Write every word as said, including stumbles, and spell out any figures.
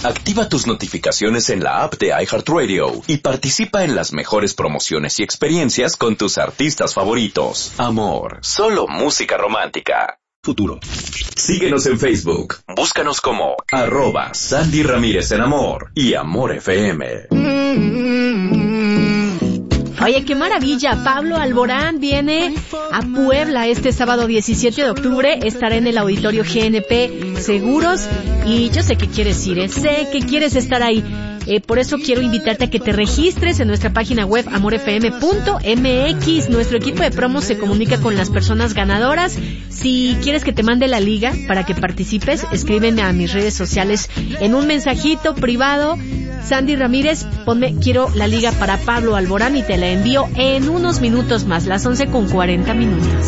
Activa tus notificaciones en la app de iHeartRadio y participa en las mejores promociones y experiencias con tus artistas favoritos. Amor, solo música romántica. Futuro. Síguenos en Facebook. Búscanos como arroba Sandy Ramírez en Amor y Amor F M. Oye, qué maravilla. Pablo Alborán viene a Puebla este sábado diecisiete de octubre. Estará en el Auditorio G N P Seguros. Y yo sé que quieres ir, ¿eh? Sé que quieres estar ahí. Eh, por eso quiero invitarte a que te registres en nuestra página web amor f m punto m x. Nuestro equipo de promo se comunica con las personas ganadoras. Si quieres que te mande la liga para que participes, escríbeme a mis redes sociales en un mensajito privado. Sandy Ramírez, ponme quiero la liga para Pablo Alborán y te la envío en unos minutos más, las once con cuarenta minutos.